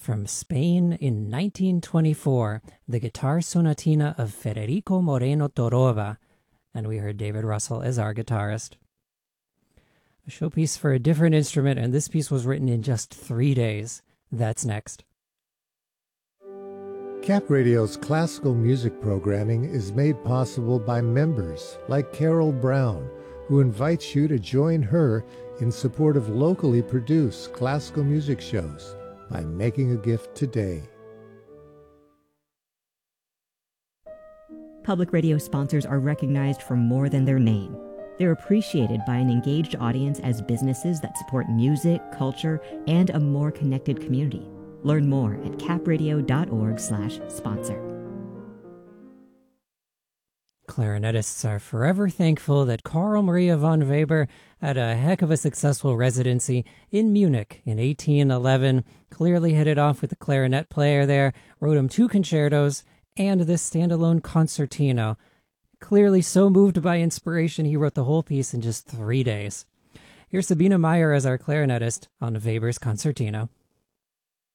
From Spain in 1924, the Guitar Sonatina of Federico Moreno Torroba, and we heard David Russell as our guitarist. A showpiece for a different instrument, and this piece was written in just 3 days. That's next. Cap Radio's classical music programming is made possible by members like Carol Brown, who invites you to join her in support of locally produced classical music shows by making a gift today. Public radio sponsors are recognized for more than their name. They're appreciated by an engaged audience as businesses that support music, culture, and a more connected community. Learn more at capradio.org/sponsor. Clarinetists are forever thankful that Carl Maria von Weber had a heck of a successful residency in Munich in 1811, clearly hit it off with the clarinet player there, wrote him 2 concertos and this standalone concertino. Clearly so moved by inspiration, he wrote the whole piece in just 3 days. Here's Sabina Meyer as our clarinetist on Weber's concertino.